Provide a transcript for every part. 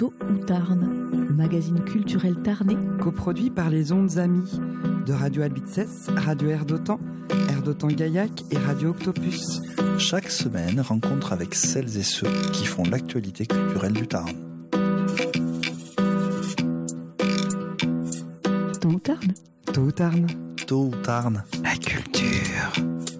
Tôt ou Tarn, le magazine culturel tarnais, coproduit par les Ondes Amies de Radio Albizès, Radio Air d'Otan Gaillac et Radio Octopus. Chaque semaine, rencontre avec celles et ceux qui font l'actualité culturelle du Tarn. Tôt ou Tarn. Tôt ou Tarn. Tôt ou Tarn. La culture.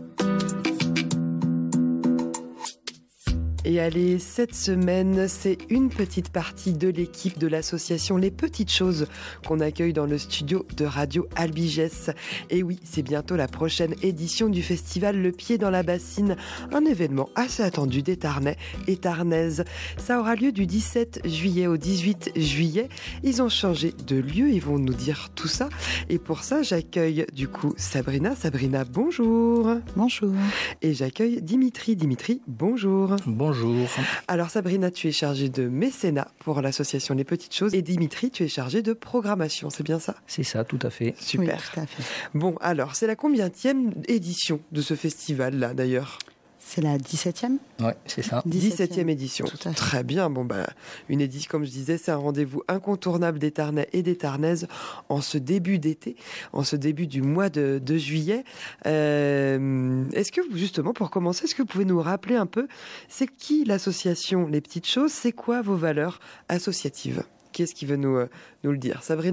Et allez, cette semaine, c'est une petite partie de l'équipe de l'association Les Petites Choses qu'on accueille dans le studio de Radio Albigès. Et oui, c'est bientôt la prochaine édition du festival Le Pied dans la Bassine, un événement assez attendu des Tarnais et Tarnaises. Ça aura lieu du 17 juillet au 18 juillet. Ils ont changé de lieu, ils vont nous dire tout ça. Et pour ça, j'accueille du coup Sabrina. Sabrina, bonjour. Bonjour. Et j'accueille Dimitri. Dimitri, bonjour. Bonjour. Alors Sabrina, tu es chargée de mécénat pour l'association Les Petites Choses et Dimitri, tu es chargé de programmation, c'est bien ça ? C'est ça, tout à fait. Super. Oui, tout à fait. Bon, alors, c'est la combienième édition de ce festival-là, d'ailleurs ? C'est la 17e ? Ouais, c'est ça. 17e édition. Tout à fait. Très bien. Bon, une édition, comme je disais, c'est un rendez-vous incontournable des Tarnais et des Tarnaises en ce début d'été, en ce début du mois de juillet. Est-ce que, justement, pour commencer, est-ce que vous pouvez nous rappeler un peu, c'est qui l'association Les Petites Choses ? C'est quoi vos valeurs associatives ? Qui est-ce qui veut nous le dire ? Sabrina ?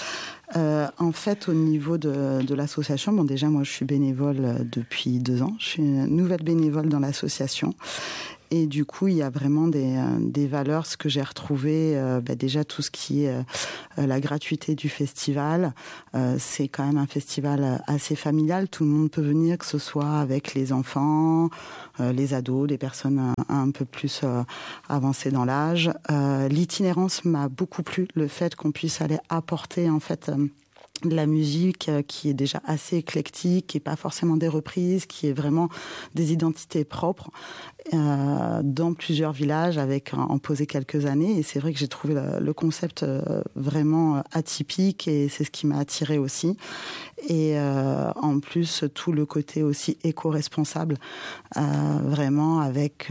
En fait, au niveau de l'association, bon, déjà, moi, je suis bénévole depuis 2 ans. Je suis une nouvelle bénévole dans l'association. Et du coup, il y a vraiment des valeurs, ce que j'ai retrouvé, déjà tout ce qui est la gratuité du festival. C'est quand même un festival assez familial. Tout le monde peut venir, que ce soit avec les enfants, les ados, les personnes un peu plus avancées dans l'âge. L'itinérance m'a beaucoup plu, le fait qu'on puisse aller apporter en fait de la musique qui est déjà assez éclectique, qui est pas forcément des reprises, qui est vraiment des identités propres dans plusieurs villages avec en posé quelques années. Et c'est vrai que j'ai trouvé le concept vraiment atypique et c'est ce qui m'a attiré aussi. Et en plus tout le côté aussi éco-responsable, vraiment avec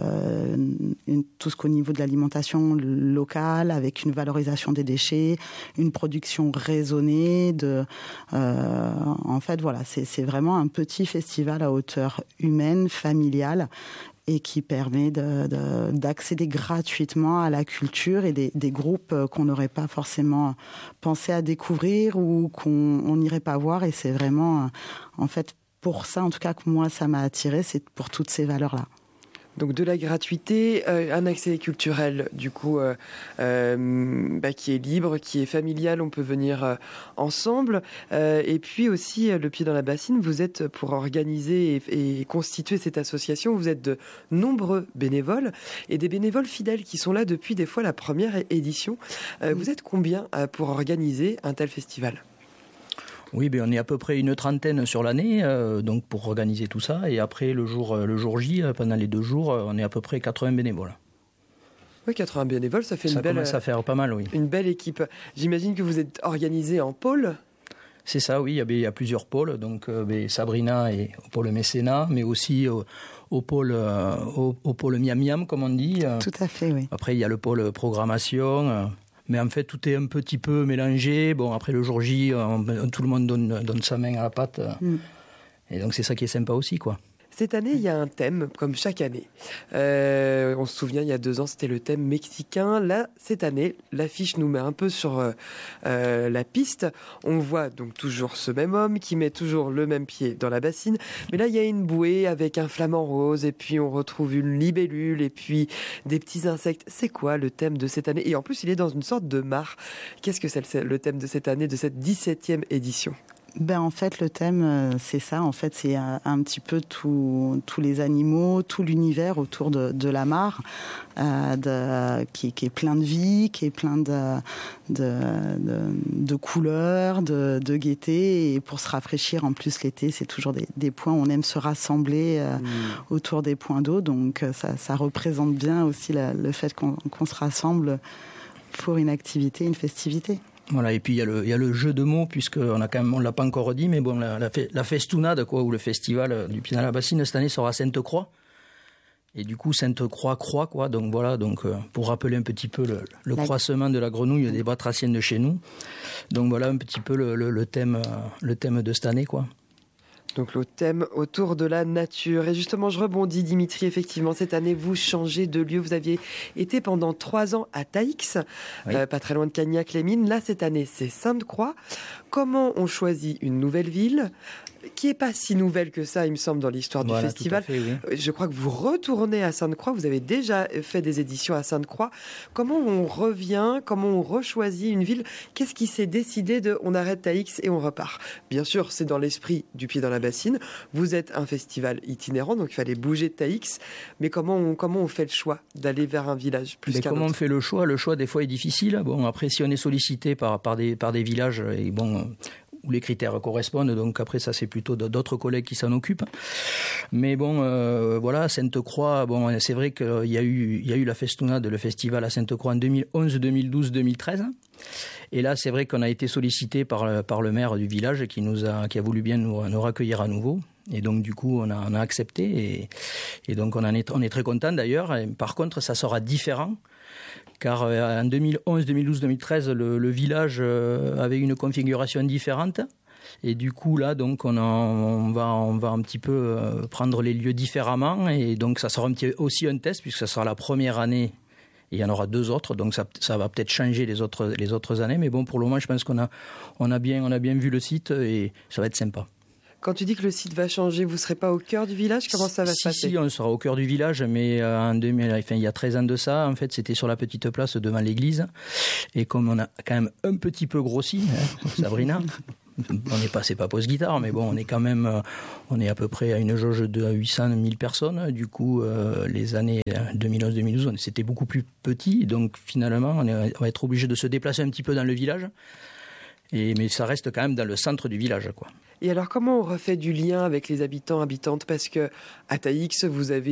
tout ce qu'au niveau de l'alimentation locale, avec une valorisation des déchets, une production raisonnée. En fait, voilà, c'est vraiment un petit festival à hauteur humaine, familiale, et qui permet d'accéder gratuitement à la culture et des groupes qu'on n'aurait pas forcément pensé à découvrir ou qu'on n'irait pas voir. Et c'est vraiment, en fait, pour ça, en tout cas, que moi, ça m'a attiré, c'est pour toutes ces valeurs-là. Donc de la gratuité, un accès culturel du coup qui est libre, qui est familial, on peut venir ensemble. Et puis aussi le Pied dans la Bassine, vous êtes pour organiser et constituer cette association, vous êtes de nombreux bénévoles et des bénévoles fidèles qui sont là depuis des fois la première édition. Vous êtes combien pour organiser un tel festival ? Oui, on est à peu près une trentaine sur l'année, donc pour organiser tout ça. Et après, le jour J, pendant les 2 jours, on est à peu près 80 bénévoles. Oui, 80 bénévoles, ça fait ça commence à faire pas mal, oui. Une belle équipe. J'imagine que vous êtes organisé en pôle ? C'est ça, oui. Il y a plusieurs pôles. Donc, Sabrina est au pôle mécénat, mais aussi au pôle Miam Miam, comme on dit. Tout à fait, oui. Après, il y a le pôle programmation. Mais en fait, tout est un petit peu mélangé. Bon, après le jour J, tout le monde donne sa main à la pâte. Et donc, c'est ça qui est sympa aussi, quoi. Cette année, il y a un thème, comme chaque année. On se souvient, il y a 2 ans, c'était le thème mexicain. Là, cette année, l'affiche nous met un peu sur la piste. On voit donc toujours ce même homme qui met toujours le même pied dans la bassine. Mais là, il y a une bouée avec un flamant rose, et puis on retrouve une libellule, et puis des petits insectes. C'est quoi le thème de cette année ? Et en plus, il est dans une sorte de mare. Qu'est-ce que c'est le thème de cette année, de cette 17e édition ? En fait, le thème, c'est ça. En fait, c'est un petit peu tous les animaux, tout l'univers autour de la mare, qui est plein de vie, qui est plein de couleurs, de gaieté. Et pour se rafraîchir, en plus, l'été, c'est toujours des points où on aime se rassembler autour des points d'eau. Donc, ça représente bien aussi le fait qu'on se rassemble pour une activité, une festivité. Voilà, et puis il y a le jeu de mots, puisqu'on l'a pas encore dit, mais bon, la festunade, quoi, ou le festival du Pied dans la Bassine, cette année sera à Sainte-Croix. Et du coup, Sainte-Croix, quoi. Donc voilà, pour rappeler un petit peu le croissement de la grenouille des batraciennes de chez nous. Donc voilà un petit peu le thème de cette année, quoi. Donc le thème autour de la nature. Et justement, je rebondis, Dimitri, effectivement, cette année, vous changez de lieu. Vous aviez été pendant 3 ans à Taïx, oui. Pas très loin de Cagnac-les-Mines. Là, cette année, c'est Sainte-Croix. Comment on choisit une nouvelle ville qui n'est pas si nouvelle que ça, il me semble, dans l'histoire du festival. Tout à fait, oui. Je crois que vous retournez à Sainte-Croix. Vous avez déjà fait des éditions à Sainte-Croix. Comment on revient? Comment on rechoisit une ville? Qu'est-ce qui s'est décidé de on arrête Taïx et on repart? Bien sûr, c'est dans l'esprit du Pied dans la Bassine. Vous êtes un festival itinérant, donc il fallait bouger de Taïx. Mais comment on fait le choix d'aller vers un village plus qu'un Comment autre? on fait le choix? Le choix, des fois, est difficile. Bon, après, si on est sollicité par des villages, et bon, où les critères correspondent, donc après ça c'est plutôt d'autres collègues qui s'en occupent. Mais bon, voilà, Sainte-Croix, bon, c'est vrai qu'il y a eu la festounade, le festival à Sainte-Croix en 2011, 2012, 2013. Et là, c'est vrai qu'on a été sollicité par le maire du village qui a voulu bien nous raccueillir à nouveau. Et donc du coup, on a accepté et donc on est très content d'ailleurs. Et par contre, ça sera différent. Car en 2011, 2012, 2013, le village avait une configuration différente. Et du coup, là, donc, on va un petit peu prendre les lieux différemment. Et donc, ça sera aussi un test, puisque ça sera la première année. Et il y en aura 2 autres. Donc, ça va peut-être changer les autres années. Mais bon, pour le moment, je pense qu'on a bien vu le site et ça va être sympa. Quand tu dis que le site va changer, vous ne serez pas au cœur du village? Comment ça va se passer? Si, on sera au cœur du village, mais il y a 13 ans de ça, en fait, c'était sur la petite place devant l'église. Et comme on a quand même un petit peu grossi, Sabrina, c'est pas pose-guitare, mais bon, on est à peu près à une jauge de 800 000 personnes. Du coup, les années 2011-2012, c'était beaucoup plus petit. Donc finalement, on va être obligé de se déplacer un petit peu dans le village. Mais ça reste quand même dans le centre du village, quoi. Et alors, comment on refait du lien avec les habitants, habitantes? Parce que à Taïx,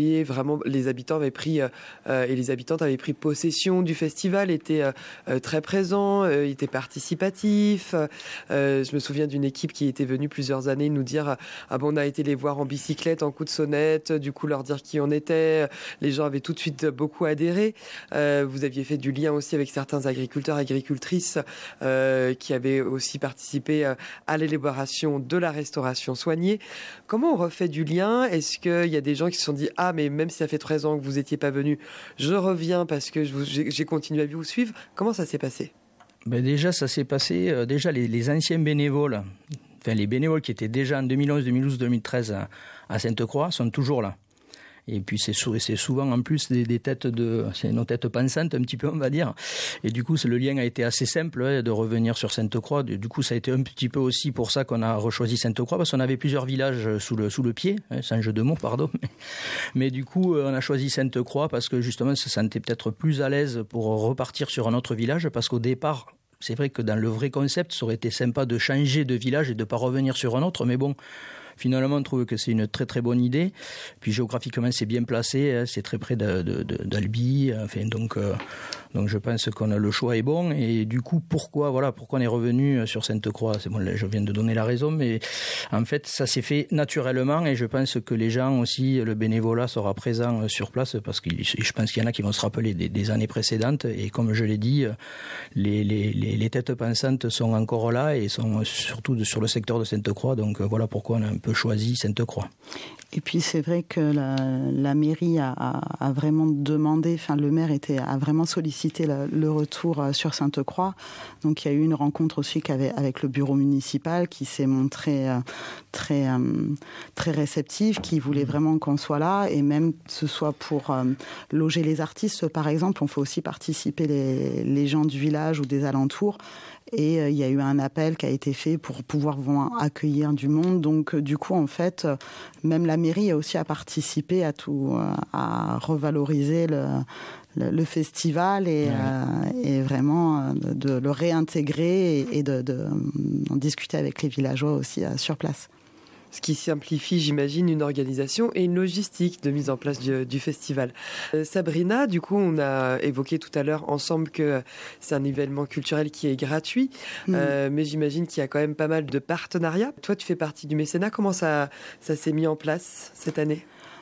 les habitants avaient pris et les habitantes avaient pris possession du festival, étaient très présents, étaient participatifs. Je me souviens d'une équipe qui était venue plusieurs années nous dire on a été les voir en bicyclette, en coup de sonnette, du coup leur dire qui on était. Les gens avaient tout de suite beaucoup adhéré. Vous aviez fait du lien aussi avec certains agriculteurs, agricultrices qui avaient aussi participé à l'élaboration de la restauration soignée. Comment on refait du lien? Est-ce qu'il y a des gens qui se sont dit mais même si ça fait 13 ans que vous n'étiez pas venu, je reviens parce que j'ai continué à vous suivre? Comment ça s'est passé? Déjà, ça s'est passé, les anciens bénévoles, les bénévoles qui étaient déjà en 2011, 2012, 2013 à Sainte-Croix sont toujours là. Et puis c'est souvent en plus des têtes c'est nos têtes pensantes un petit peu, on va dire. Et du coup, le lien a été assez simple de revenir sur Sainte-Croix. Du coup, ça a été un petit peu aussi pour ça qu'on a rechoisi Sainte-Croix, parce qu'on avait plusieurs villages sous le pied, c'est un jeu de mots, pardon. Mais du coup, on a choisi Sainte-Croix parce que justement, on se sentait peut-être plus à l'aise pour repartir sur un autre village, parce qu'au départ, c'est vrai que dans le vrai concept, ça aurait été sympa de changer de village et de ne pas revenir sur un autre, mais bon. Finalement, on trouve que c'est une très très bonne idée. Puis géographiquement, c'est bien placé, c'est très près d'Albi. Donc je pense que le choix est bon. Et du coup, pourquoi on est revenu sur Sainte-Croix? C'est bon, là, je viens de donner la raison, mais en fait, ça s'est fait naturellement. Et je pense que les gens aussi, le bénévolat sera présent sur place, parce que je pense qu'il y en a qui vont se rappeler des années précédentes. Et comme je l'ai dit, les têtes pensantes sont encore là et sont surtout sur le secteur de Sainte-Croix. Donc voilà pourquoi on a un peu choisi Sainte-Croix. Et puis c'est vrai que la mairie a vraiment demandé, le maire a vraiment sollicité le retour sur Sainte-Croix. Donc il y a eu une rencontre aussi avec le bureau municipal qui s'est montré très réceptif, qui voulait vraiment qu'on soit là, et même que ce soit pour loger les artistes par exemple, on fait aussi participer les gens du village ou des alentours. Et il y a eu un appel qui a été fait pour pouvoir accueillir du monde. Donc du coup, en fait, même la mairie a aussi participé à revaloriser le festival et vraiment de le réintégrer et d'en discuter avec les villageois aussi sur place. Ce qui simplifie, j'imagine, une organisation et une logistique de mise en place du festival. Sabrina, du coup, on a évoqué tout à l'heure ensemble que c'est un événement culturel qui est gratuit, mais j'imagine qu'il y a quand même pas mal de partenariats. Toi, tu fais partie du mécénat. Comment ça s'est mis en place cette année ?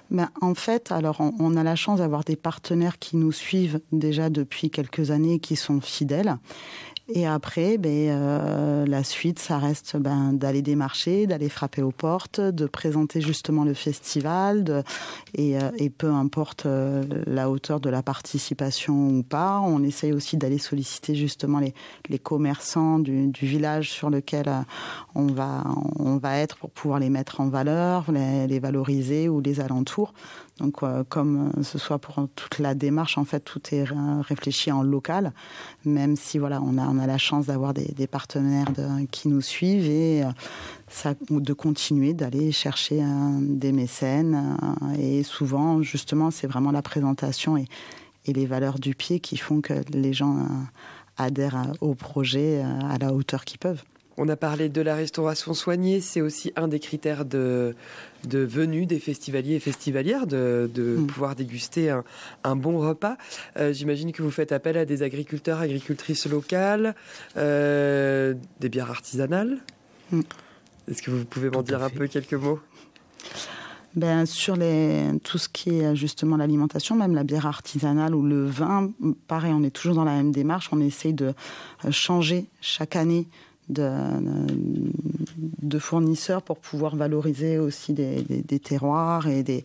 En fait, alors on a la chance d'avoir des partenaires qui nous suivent déjà depuis quelques années et qui sont fidèles. Et après, la suite, ça reste d'aller démarcher, d'aller frapper aux portes, de présenter justement le festival, et peu importe la hauteur de la participation ou pas, on essaye aussi d'aller solliciter justement les commerçants du village sur lequel on va être pour pouvoir les mettre en valeur, les valoriser, ou les alentours. Donc, comme ce soit pour toute la démarche, en fait, tout est réfléchi en local, même si voilà, on a la chance d'avoir des partenaires qui nous suivent, et de continuer d'aller chercher des mécènes. Et souvent, justement, c'est vraiment la présentation et les valeurs du pied qui font que les gens adhèrent au projet à la hauteur qu'ils peuvent. On a parlé de la restauration soignée, c'est aussi un des critères de venue des festivaliers et festivalières, de pouvoir déguster un bon repas. J'imagine que vous faites appel à des agriculteurs, agricultrices locales, des bières artisanales. Est-ce que vous pouvez m'en dire un peu quelques mots ? Sur tout ce qui est justement l'alimentation, même la bière artisanale ou le vin, pareil, on est toujours dans la même démarche. On essaye de changer chaque année de fournisseurs pour pouvoir valoriser aussi des terroirs et des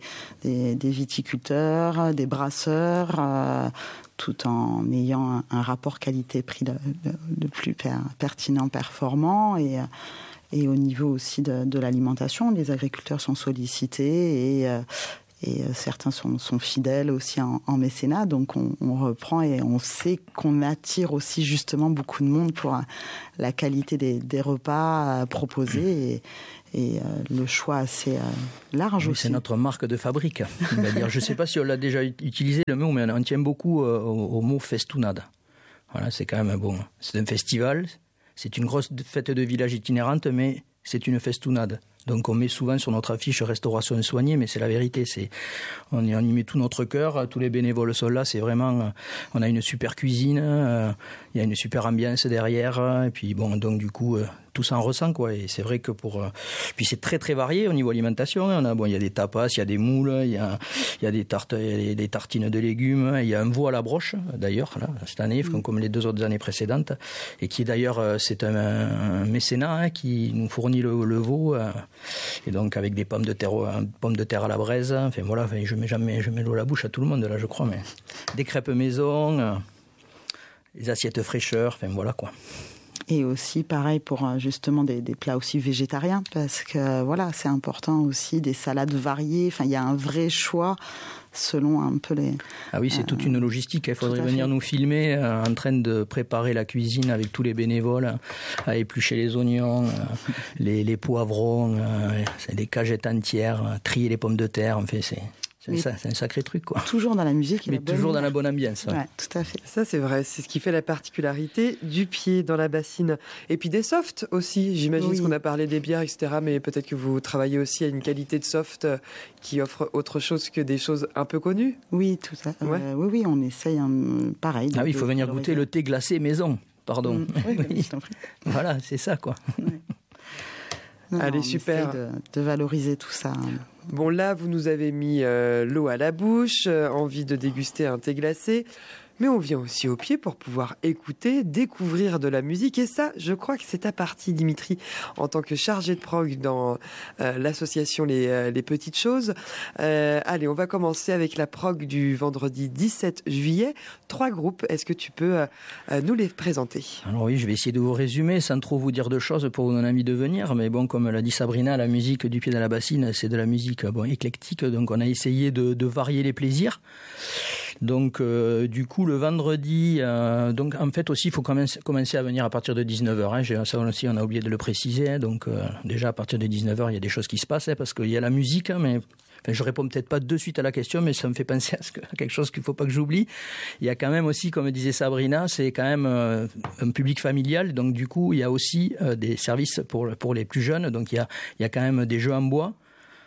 viticulteurs, des brasseurs, tout en ayant un rapport qualité-prix le plus pertinent, performant. Et au niveau aussi de l'alimentation, les agriculteurs sont sollicités et certains sont fidèles aussi en mécénat. Donc on reprend, et on sait qu'on attire aussi justement beaucoup de monde pour la qualité des repas proposés et le choix assez large aussi. C'est notre marque de fabrique. Je ne sais pas si on l'a déjà utilisé le mot, mais on tient beaucoup au mot festunada. Voilà, c'est quand même bon. C'est un festival, c'est une grosse fête de village itinérante, mais c'est une festunade. Donc on met souvent sur notre affiche restauration soignée, mais c'est la vérité. On y met tout notre cœur, tous les bénévoles sont là. C'est vraiment, on a une super cuisine, il y a une super ambiance derrière, et puis bon, donc du coup tout ça en ressent, quoi. Et c'est vrai que puis c'est très très varié au niveau alimentation. Il y a des tapas, il y a des moules, il y a des tartines de légumes, il y a un veau à la broche d'ailleurs là cette année, comme les 2 autres années précédentes, et qui d'ailleurs c'est un mécénat qui nous fournit le veau. Et donc avec des pommes de terre à la braise, je mets l'eau à la bouche à tout le monde là, je crois, mais des crêpes maison, des assiettes fraîcheur, voilà quoi. Et aussi pareil pour justement des plats aussi végétariens, parce que voilà, c'est important aussi, des salades variées, il y a un vrai choix selon un peu les... Ah oui, c'est toute une logistique. Il faudrait venir nous filmer en train de préparer la cuisine avec tous les bénévoles, à éplucher les oignons, les poivrons, des cagettes entières, trier les pommes de terre. C'est un sacré truc, quoi. Toujours dans la musique. Mais toujours dans la bonne ambiance. Ouais, tout à fait. Ça, c'est vrai. C'est ce qui fait la particularité du pied dans la bassine. Et puis des softs aussi. J'imagine qu'on a parlé des bières, etc. Mais peut-être que vous travaillez aussi à une qualité de soft qui offre autre chose que des choses un peu connues. Oui, tout ça. Ouais. Oui, on essaye pareil. Ah oui, il faut venir goûter le thé glacé maison. Pardon. Oui, je t'en prie. Voilà, c'est ça, quoi. Ouais. Allez, super. De valoriser tout ça. Bon, là, vous nous avez mis l'eau à la bouche, envie de déguster un thé glacé. Mais on vient aussi au pied pour pouvoir écouter, découvrir de la musique. Et ça, je crois que c'est ta partie, Dimitri, en tant que chargé de prog dans l'association les Petites Choses. Allez, on va commencer avec la prog du vendredi 17 juillet. 3 groupes, est-ce que tu peux nous les présenter ? Alors oui, je vais essayer de vous résumer sans trop vous dire de choses pour vous donner envie de venir. Mais bon, comme l'a dit Sabrina, la musique du pied dans la bassine, c'est de la musique éclectique. Donc on a essayé de varier les plaisirs. Donc du coup le vendredi, donc en fait aussi il faut commencer à venir à partir de 19h. Ça aussi on a oublié de le préciser. Donc déjà à partir de 19h il y a des choses qui se passent parce qu'il y a la musique, mais je réponds peut-être pas de suite à la question, mais ça me fait penser à quelque chose qu'il faut pas que j'oublie. Il y a quand même aussi, comme disait Sabrina, c'est quand même un public familial. Donc du coup il y a aussi des services pour les plus jeunes. Donc il y a quand même des jeux en bois.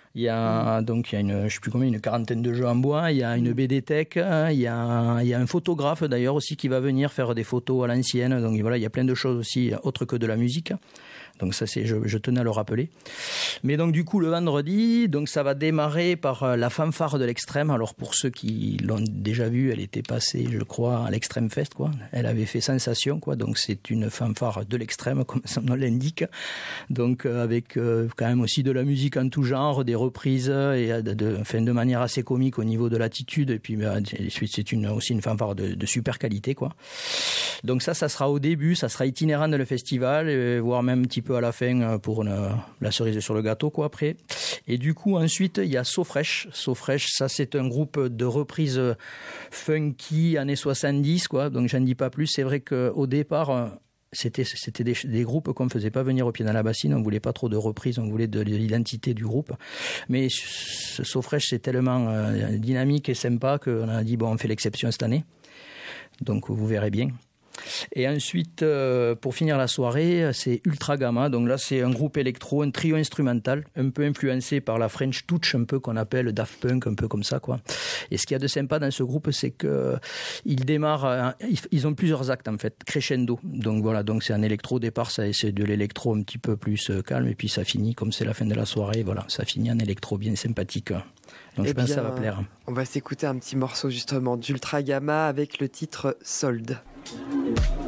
Il y a je sais plus combien, une quarantaine de jeux en bois. Il y a une BD-Tech. Il y a un photographe d'ailleurs aussi qui va venir faire des photos à l'ancienne. Donc voilà, il y a plein de choses aussi autres que de la musique. Donc ça, je tenais à le rappeler. Mais donc du coup, le vendredi, donc ça va démarrer par la fanfare de l'Extrême. Alors pour ceux qui l'ont déjà vu, elle était passée, je crois, à l'Extrême Fest, quoi. Elle avait fait sensation, quoi. Donc c'est une fanfare de l'Extrême, comme son nom l'indique. Donc avec quand même aussi de la musique en tout genre, des reprises et de manière assez comique au niveau de l'attitude. Et puis c'est aussi une fanfare de super qualité, quoi. Donc ça sera au début, ça sera itinérant dans le festival, voire même un petit peu à la fin pour la cerise sur le gâteau, quoi, après. Et du coup, ensuite, il y a SoFresh. SoFresh, ça, c'est un groupe de reprises funky années 70, quoi. Donc, j'en dis pas plus. C'est vrai qu'au départ, c'était des groupes qu'on ne faisait pas venir au pied dans la bassine. On ne voulait pas trop de reprises, on voulait de l'identité du groupe. Mais ce SoFresh, c'est tellement dynamique et sympa qu'on a dit, bon, on fait l'exception cette année. Donc, vous verrez bien. Et ensuite, pour finir la soirée, c'est Ultra Gamma. Donc là, c'est un groupe électro, un trio instrumental, un peu influencé par la French Touch, un peu qu'on appelle Daft Punk, un peu comme ça, quoi. Et ce qu'il y a de sympa dans ce groupe, c'est que ils démarrent, ils ont plusieurs actes en fait, crescendo. Donc voilà, donc c'est un électro au départ, c'est de l'électro un petit peu plus calme, et puis ça finit comme c'est la fin de la soirée. Voilà, ça finit en électro bien sympathique. Donc je pense que ça va plaire. On va s'écouter un petit morceau justement d'Ultra Gamma avec le titre Sold.